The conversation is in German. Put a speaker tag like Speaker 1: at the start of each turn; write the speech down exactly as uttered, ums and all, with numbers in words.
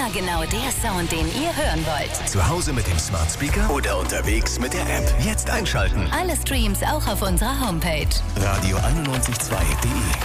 Speaker 1: Immer genau der Sound, den ihr hören wollt.
Speaker 2: Zu Hause mit dem Smart Speaker oder unterwegs mit der App. Jetzt einschalten.
Speaker 1: Alle Streams auch auf unserer Homepage.
Speaker 2: radio einundneunzig Komma zwei punkt de